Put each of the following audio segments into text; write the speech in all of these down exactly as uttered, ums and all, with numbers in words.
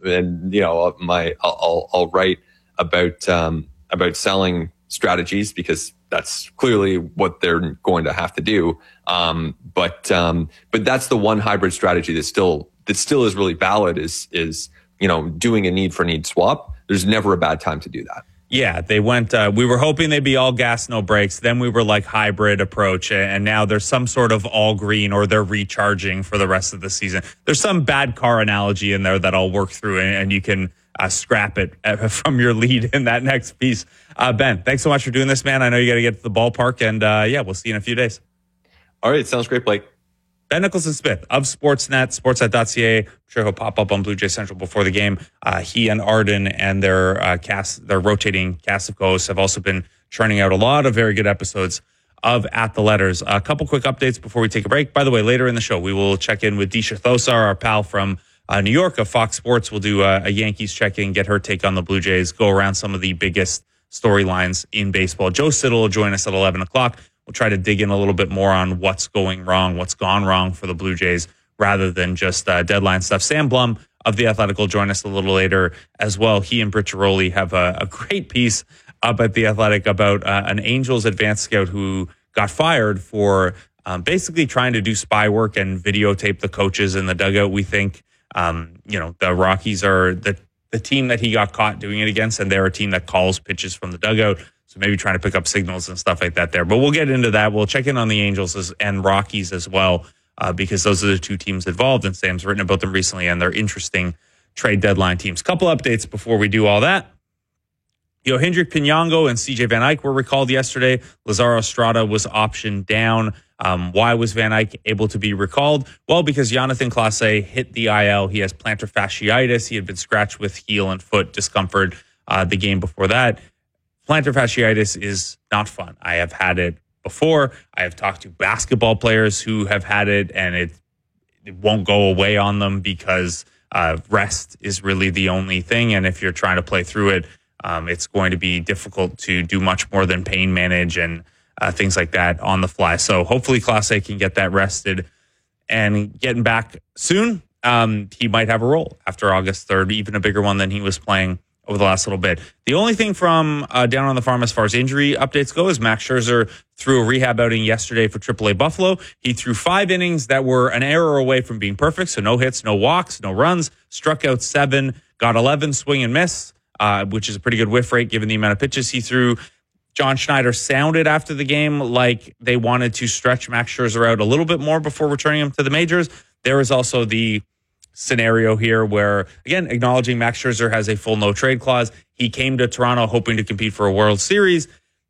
and you know, my I'll I'll, I'll write about um, about selling strategies because that's clearly what they're going to have to do. Um, but um, but that's the one hybrid strategy that still that still is really valid. Is is you know, doing a need for need swap. There's never a bad time to do that. Yeah, they went, uh, we were hoping they'd be all gas, no brakes. Then we were like hybrid approach. And now there's some sort of all green, or they're recharging for the rest of the season. There's some bad car analogy in there that I'll work through, and, and you can uh, scrap it from your lead in that next piece. Uh, Ben, thanks so much for doing this, man. I know you got to get to the ballpark, and uh, yeah, we'll see you in a few days. All right. Sounds great, Blake. Ben Nicholson-Smith of Sportsnet, sportsnet dot c a. I'm sure he'll pop up on Blue Jay Central before the game. Uh, he and Arden and their uh, cast, their rotating cast of co-hosts have also been churning out a lot of very good episodes of At the Letters. A couple quick updates before we take a break. By the way, later in the show, we will check in with Disha Thosar, our pal from uh, New York of Fox Sports. We'll do a, a Yankees check-in, get her take on the Blue Jays, go around some of the biggest storylines in baseball. Joe Siddall will join us at eleven o'clock. We'll try to dig in a little bit more on what's going wrong, what's gone wrong for the Blue Jays, rather than just uh, deadline stuff. Sam Blum of The Athletic will join us a little later as well. He and Britt Giroli have a, a great piece up at The Athletic about uh, an Angels advanced scout who got fired for um, basically trying to do spy work and videotape the coaches in the dugout. We think, um, you know, the Rockies are the, the team that he got caught doing it against, and they're a team that calls pitches from the dugout. So maybe trying to pick up signals and stuff like that there. But we'll get into that. We'll check in on the Angels as, and Rockies as well, uh, because those are the two teams involved, and Sam's written about them recently, and they're interesting trade deadline teams. Couple updates before we do all that. Yohendrick Pinongo and C J Van Eyck were recalled yesterday. Lazaro Estrada was optioned down. Um, why was Van Eyck able to be recalled? Well, because Jonathan Clase hit the I L. He has plantar fasciitis. He had been scratched with heel and foot discomfort uh, the game before that. Plantar fasciitis is not fun. I have had it before. I have talked to basketball players who have had it, and it, it won't go away on them because uh, rest is really the only thing. And if you're trying to play through it, um, it's going to be difficult to do much more than pain manage and uh, things like that on the fly. So hopefully Class A can get that rested and getting back soon. Um, he might have a role after August third, even a bigger one than he was playing over the last little bit. The only thing from uh, down on the farm as far as injury updates go is Max Scherzer threw a rehab outing yesterday for triple A Buffalo. He threw five innings that were an error away from being perfect, so no hits, no walks, no runs, struck out seven, got eleven swing and miss, uh, which is a pretty good whiff rate given the amount of pitches he threw. John Schneider sounded after the game like they wanted to stretch Max Scherzer out a little bit more before returning him to the majors. There is also the scenario here where, again, acknowledging Max Scherzer has a full no trade clause. He came to Toronto hoping to compete for a World Series.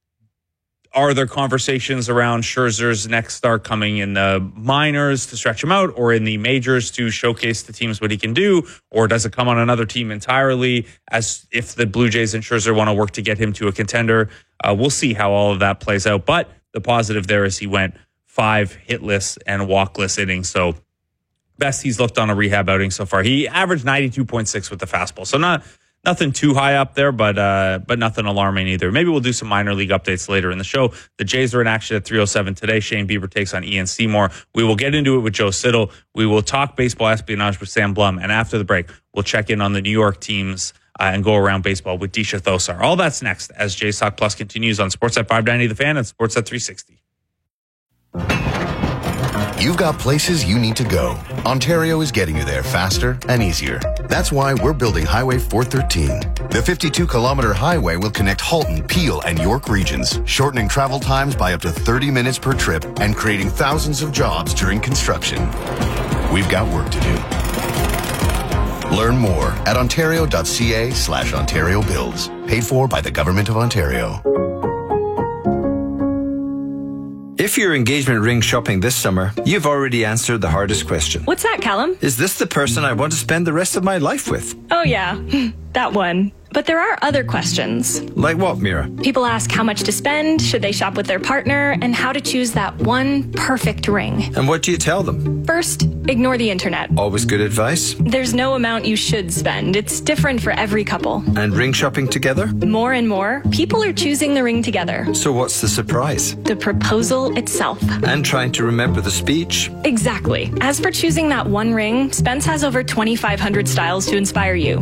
Are there conversations around Scherzer's next start coming in the minors to stretch him out, or in the majors to showcase the teams what he can do? Or does it come on another team entirely, as if the Blue Jays and Scherzer want to work to get him to a contender? Uh, we'll see how all of that plays out. But the positive there is he went five hitless and walkless innings. So best he's looked on a rehab outing so far. He averaged ninety-two point six with the fastball. So not nothing too high up there, but uh, but nothing alarming either. Maybe we'll do some minor league updates later in the show. The Jays are in action at three oh seven today. Shane Bieber takes on Ian Seymour. We will get into it with Joe Siddall. We will talk baseball espionage with Sam Blum. And after the break, we'll check in on the New York teams uh, and go around baseball with Disha Thosar. All that's next as Jays Talk Plus continues on Sportsnet five ninety The Fan and Sportsnet three sixty. You've got places you need to go. Ontario is getting you there faster and easier. That's why we're building Highway four thirteen. The fifty-two kilometer highway will connect Halton, Peel, and York regions, shortening travel times by up to thirty minutes per trip and creating thousands of jobs during construction. We've got work to do. Learn more at ontario.ca slash Ontario Builds. Paid for by the Government of Ontario. If you're engagement ring shopping this summer, you've already answered the hardest question. What's that, Callum? Is this the person I want to spend the rest of my life with? Oh, yeah, that one. But there are other questions. Like what, Mira? People ask how much to spend, should they shop with their partner, and how to choose that one perfect ring. And what do you tell them? First, ignore the internet. Always good advice. There's no amount you should spend. It's different for every couple. And ring shopping together? More and more, people are choosing the ring together. So what's the surprise? The proposal itself. And trying to remember the speech? Exactly. As for choosing that one ring, Spence has over twenty-five hundred styles to inspire you.